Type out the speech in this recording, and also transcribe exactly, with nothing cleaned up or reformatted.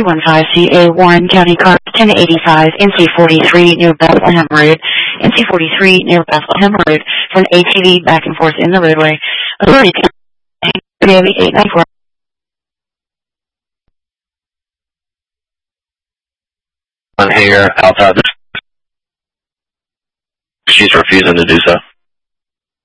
three one five C A Warren County Car ten eighty-five N C forty-three near Bethlehem Road, N C forty-three near Bethlehem Road for an A T V back and forth in the roadway. Authority eight ninety-four. On here, outside. She's refusing to do so.